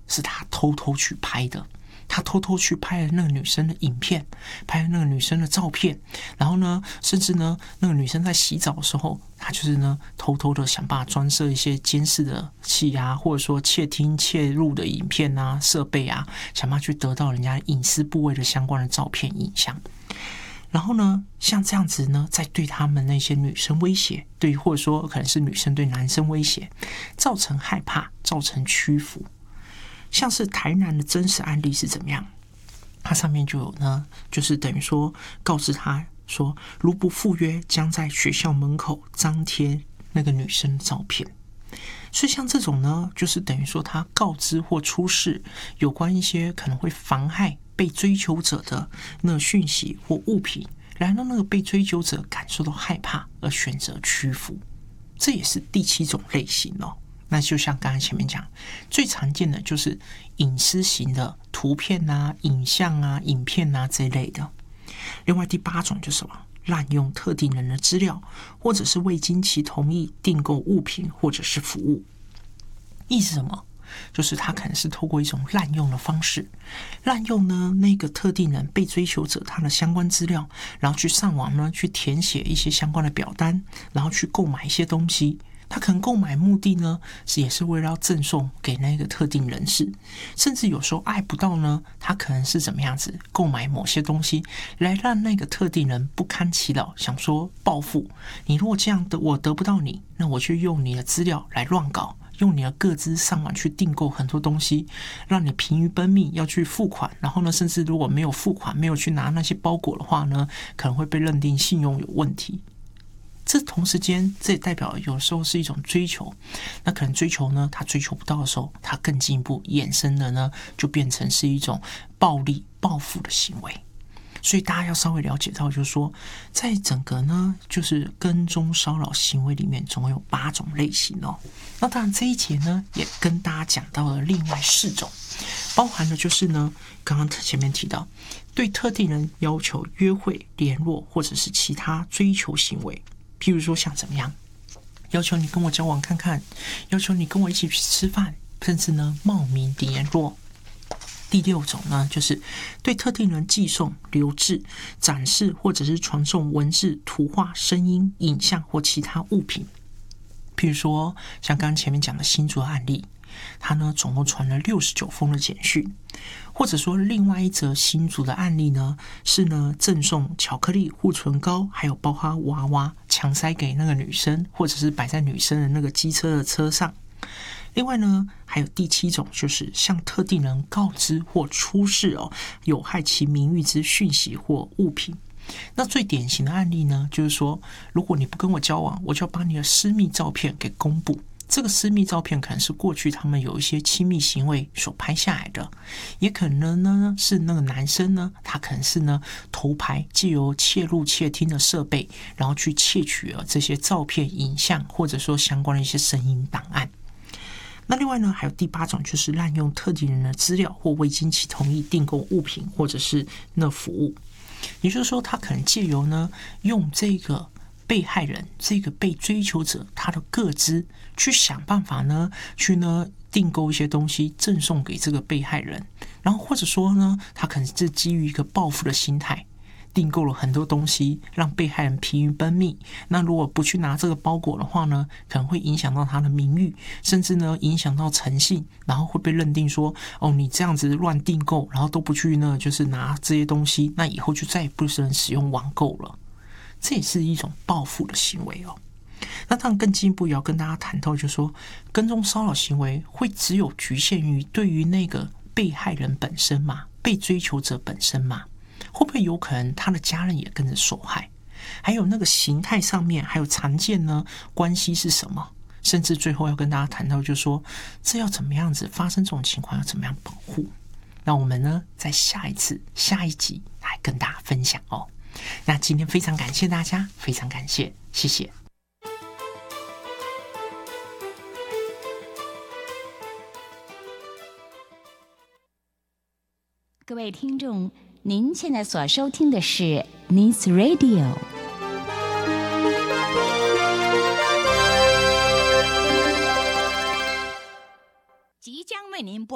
是他偷偷去拍的。他偷偷去拍了那个女生的影片，拍了那个女生的照片，然后呢，甚至呢，那个女生在洗澡的时候，他就是呢，偷偷的想办法装设一些监视的器啊，或者说窃听、窃录的影片啊、设备啊，想办法去得到人家隐私部位的相关的照片、影像。然后呢，像这样子呢，在对他们那些女生威胁，对，或者说可能是女生对男生威胁，造成害怕，造成屈服。像是台南的真实案例是怎么样？它上面就有呢，就是等于说告知他说，如不赴约，将在学校门口张贴那个女生的照片。所以像这种呢，就是等于说他告知或出示有关一些可能会妨害被追求者的那个讯息或物品，来让那个被追求者感受到害怕而选择屈服。这也是第7种类型哦。那就像刚才前面讲，最常见的就是隐私型的图片啊、影像啊、影片啊这一类的。另外第8种就是什么？滥用特定人的资料，或者是未经其同意订购物品或者是服务。意思是什么？就是他可能是透过一种滥用的方式，滥用呢那个特定人被追求者他的相关资料，然后去上网呢去填写一些相关的表单，然后去购买一些东西。他可能购买目的呢，也是为了要赠送给那个特定人士，甚至有时候爱不到呢，他可能是怎么样子购买某些东西，来让那个特定人不堪其扰，想说报复你。如果这样的我得不到你，那我就用你的资料来乱搞，用你的个资上网去订购很多东西，让你疲于奔命要去付款，然后呢，甚至如果没有付款，没有去拿那些包裹的话呢，可能会被认定信用有问题。这同时间，这也代表有时候是一种追求，那可能追求呢，他追求不到的时候，他更进一步衍生的呢，就变成是一种暴力、报复的行为。所以大家要稍微了解到，就是说，在整个呢，就是跟踪骚扰行为里面，总共有8种类型哦。那当然这一节呢，也跟大家讲到了另外4种，包含的就是呢，刚刚前面提到，对特定人要求约会、联络或者是其他追求行为。譬如说像怎么样，要求你跟我交往看看，要求你跟我一起去吃饭，甚至呢冒名联络。第6种呢，就是对特定人寄送、留置、展示或者是传送文字、图画、声音、影像或其他物品。譬如说像刚刚前面讲的新竹案例，他呢总共传了69封的简讯，或者说另外一则新竹的案例呢，是呢赠送巧克力、护唇膏，还有包括娃娃，强塞给那个女生，或者是摆在女生的那个机车的车上。另外呢，还有第7种，就是向特定人告知或出示有害其名誉之讯息或物品。那最典型的案例呢，就是说，如果你不跟我交往，我就要把你的私密照片给公布。这个私密照片可能是过去他们有一些亲密行为所拍下来的，也可能呢是那个男生呢，他可能是呢偷拍，藉由窃录、窃听的设备，然后去窃取了这些照片、影像，或者说相关的一些声音档案。那另外呢，还有第8种，就是滥用特定人的资料或未经其同意订购物品或者是那服务。也就是说，他可能借由呢用这个被害人、这个被追求者他的个资，去想办法呢去呢订购一些东西赠送给这个被害人，然后或者说呢，他可能是基于一个报复的心态，订购了很多东西，让被害人疲于奔命。那如果不去拿这个包裹的话呢，可能会影响到他的名誉，甚至呢影响到诚信，然后会被认定说，你这样子乱订购，然后都不去呢，就是拿这些东西，那以后就再也不能使用网购了。这也是一种报复的行为哦。那当然更进一步也要跟大家谈到，就是说跟踪骚扰行为会只有局限于对于那个被害人本身嘛，被追求者本身嘛，会不会有可能他的家人也跟着受害？还有那个形态上面，还有常见呢关系是什么？甚至最后要跟大家谈到，就是说这要怎么样子发生这种情况，要怎么样保护？那我们呢在下一集来跟大家分享哦。那今天非常感谢大家，非常感谢，谢谢。 各位听众，您现在所收听的是 News Radio， 即将为您播